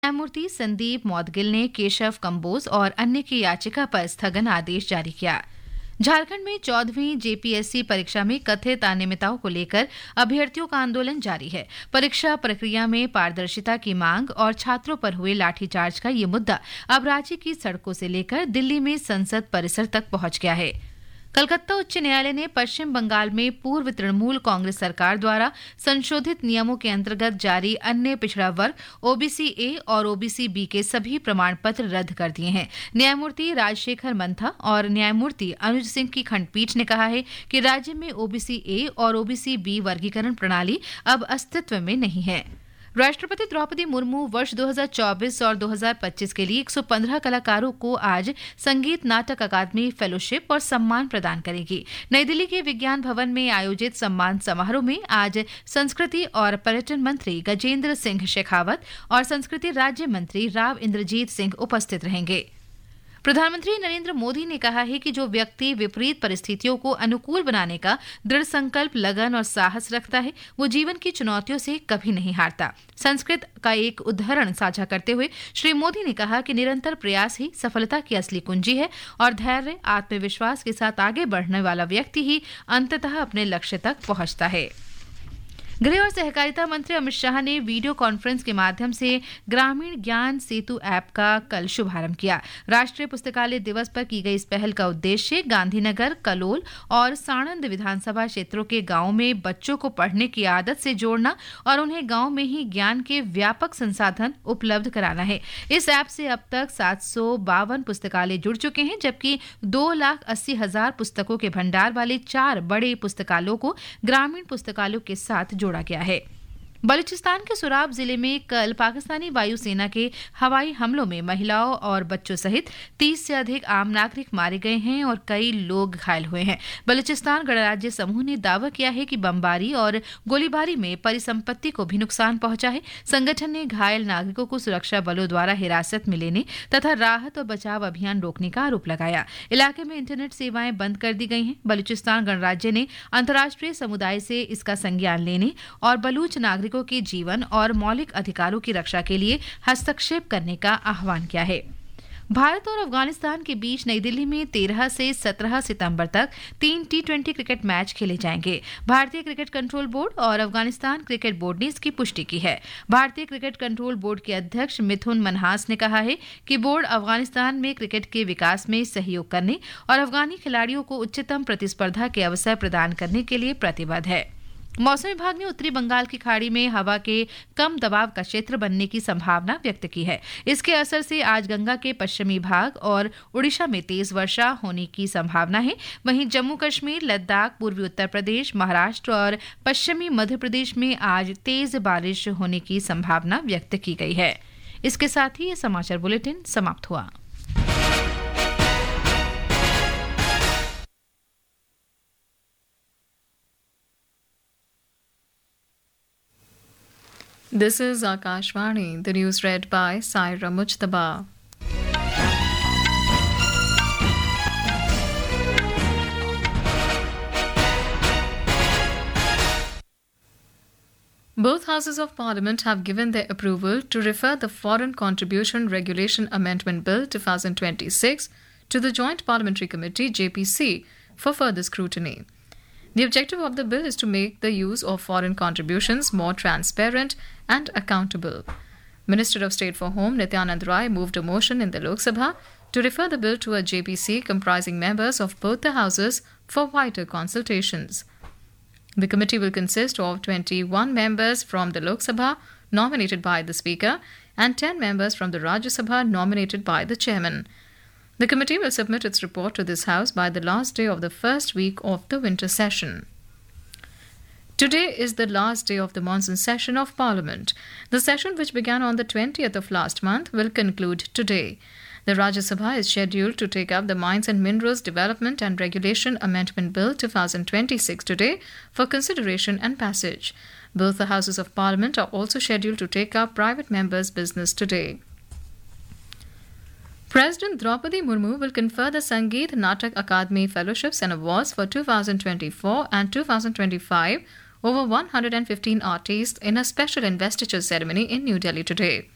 न्यायमूर्ति संदीप मौदगिल ने केशव कंबोज और अन्य की याचिका पर स्थगन आदेश जारी किया। झारखंड में 14वीं जेपीएससी परीक्षा में कथित अनियमितताओं को लेकर अभ्यर्थियों का आंदोलन जारी है। परीक्षा प्रक्रिया में पारदर्शिता की मांग और छात्रों पर हुए लाठीचार्ज का ये मुद्दा अब राज्य की सड़कों से लेकर दिल्ली में संसद परिसर तक पहुंच गया है। कलकत्ता उच्च न्यायालय ने पश्चिम बंगाल में पूर्व तृणमूल कांग्रेस सरकार द्वारा संशोधित नियमों के अंतर्गत जारी अन्य पिछड़ा वर्ग ओबीसी ए और ओबीसी बी के सभी प्रमाण पत्र रद्द कर दिए हैं। न्यायमूर्ति राजशेखर मंथा और न्यायमूर्ति अनुज सिंह की खंडपीठ ने कहा है कि राज्य में ओबीसी ए और ओबीसी बी वर्गीकरण प्रणाली अब अस्तित्व में नहीं है। राष्ट्रपति द्रौपदी मुर्मू वर्ष 2024 और 2025 के लिए 115 कलाकारों को आज संगीत नाटक अकादमी फेलोशिप और सम्मान प्रदान करेगी। नई दिल्ली के विज्ञान भवन में आयोजित सम्मान समारोह में आज संस्कृति और पर्यटन मंत्री गजेंद्र सिंह शेखावत और संस्कृति राज्य मंत्री राव इंद्रजीत सिंह उपस्थित रहेंगे। प्रधानमंत्री नरेंद्र मोदी ने कहा है कि जो व्यक्ति विपरीत परिस्थितियों को अनुकूल बनाने का दृढ़ संकल्प, लगन और साहस रखता है, वो जीवन की चुनौतियों से कभी नहीं हारता। संस्कृत का एक उदाहरण साझा करते हुए श्री मोदी ने कहा कि निरंतर प्रयास ही सफलता की असली कुंजी है और धैर्य, आत्मविश्वास के साथ आगे बढ़ने वाला व्यक्ति ही अंततः अपने लक्ष्य तक पहुंचता है। गृह और सहकारिता मंत्री अमित शाह ने वीडियो कॉन्फ्रेंस के माध्यम से ग्रामीण ज्ञान सेतु ऐप का कल शुभारंभ किया। राष्ट्रीय पुस्तकालय दिवस पर की गई इस पहल का उद्देश्य गांधीनगर, कलोल और साणंद विधानसभा क्षेत्रों के गांवों में बच्चों को पढ़ने की आदत से जोड़ना और उन्हें गांव में ही ज्ञान के व्यापक संसाधन उपलब्ध कराना है। इस ऐप से अब तक 752 पुस्तकालय जुड़ चुके हैं, जबकि 2,80,000 पुस्तकों के भंडार वाले 4 बड़े पुस्तकालयों को ग्रामीण पुस्तकालयों के साथ जोड़ा गया है। बलूचिस्तान के सुराब जिले में कल पाकिस्तानी वायुसेना के हवाई हमलों में महिलाओं और बच्चों सहित 30 से अधिक आम नागरिक मारे गए हैं और कई लोग घायल हुए हैं। बलूचिस्तान गणराज्य समूह ने दावा किया है कि बमबारी और गोलीबारी में परिसंपत्ति को भी नुकसान पहुंचा है। संगठन ने घायल नागरिकों को सुरक्षा बलों द्वारा हिरासत में लेने तथा राहत और बचाव अभियान रोकने का आरोप लगाया। इलाके में इंटरनेट सेवाएं बंद कर दी गई हैं। बलूचिस्तान गणराज्य ने अंतर्राष्ट्रीय समुदाय से इसका संज्ञान लेने और बलूच नागरिक के जीवन और मौलिक अधिकारों की रक्षा के लिए हस्तक्षेप करने का आह्वान किया है। भारत और अफगानिस्तान के बीच नई दिल्ली में 13 से 17 सितंबर तक 3 T20 क्रिकेट मैच खेले जाएंगे। भारतीय क्रिकेट कंट्रोल बोर्ड और अफगानिस्तान क्रिकेट बोर्ड ने इसकी पुष्टि की है। भारतीय क्रिकेट कंट्रोल बोर्ड के अध्यक्ष मिथुन मनहास ने कहा है कि बोर्ड अफगानिस्तान में क्रिकेट के विकास में सहयोग करने और अफगानी खिलाड़ियों को उच्चतम प्रतिस्पर्धा के अवसर प्रदान करने के लिए प्रतिबद्ध है। मौसम विभाग ने उत्तरी बंगाल की खाड़ी में हवा के कम दबाव का क्षेत्र बनने की संभावना व्यक्त की है। इसके असर से आज गंगा के पश्चिमी भाग और उड़ीसा में तेज वर्षा होने की संभावना है। वहीं जम्मू कश्मीर, लद्दाख, पूर्वी उत्तर प्रदेश, महाराष्ट्र और पश्चिमी मध्य प्रदेश में आज तेज बारिश होने की संभावना व्यक्त की गई है। इसके साथ ही ये समाचार बुलेटिन समाप्त हुआ। This is Akashvani, the news read by Saira Mujtaba. Both houses of Parliament have given their approval to refer the Foreign Contribution Regulation Amendment Bill 2026 to the Joint Parliamentary Committee JPC for further scrutiny. The objective of the bill is to make the use of foreign contributions more transparent and accountable. Minister of State for Home Nityanand Rai moved a motion in the Lok Sabha to refer the bill to a JPC comprising members of both the houses for wider consultations. The committee will consist of 21 members from the Lok Sabha nominated by the Speaker and 10 members from the Rajya Sabha nominated by the Chairman. The committee will submit its report to this House by the last day of the first week of the winter session. Today is the last day of the monsoon session of Parliament. The session, which began on the 20th of last month, will conclude today. The Rajya Sabha is scheduled to take up the Mines and Minerals Development and Regulation Amendment Bill 2026 today for consideration and passage. Both the Houses of Parliament are also scheduled to take up private members' business today. President Draupadi Murmu will confer the Sangeet Natak Akademi Fellowships and Awards for 2024 and 2025 over 115 artists in a special investiture ceremony in New Delhi today.